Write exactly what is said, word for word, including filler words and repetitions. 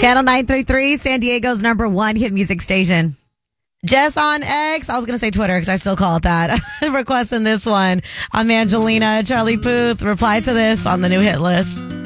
Channel nine three three, San Diego's number one hit music station. Jess on X, I was going to say Twitter because I still call it that, requesting this one. I'm Angelina. Charlie Puth replied to this on the new hit list.